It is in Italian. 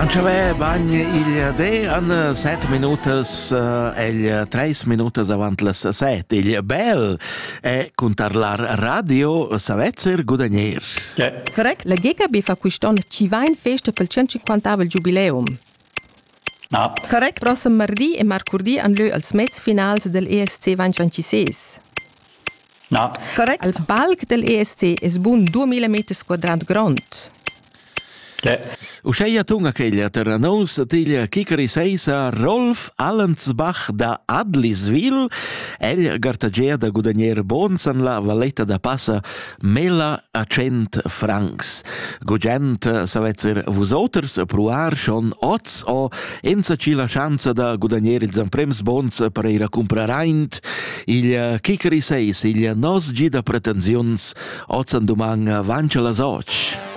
Anchavè bagn il de an 7 minutas el 3 minutas avant las 7. Il bel è contarlar radio Savezzer Gudagnier. Yeah. Correct. La GKB fa quest'anno ci va in festa pel 150 jubileum. No. Correct. Prossem mardi e mercurdi han lö als mezzfinals del ESC 2026. No. Correct. Als balc del ESC es bun 2000 meters quadrant grond. Yeah. Usceia tunga ch'eglia ter nus tiglia Kikeri Seisa Rolf Allensbach da Adliswil, egl gartagea da Gudagnier Bons an la valletta da Passa 1.100 francs. Gugent savezzer vusoters pruar schon oz o enza ci la chance da Gudagnier ils emprems bons per eira compraraint il Kikeri Seis il nos gida pretensions oz an dumang vancia las och.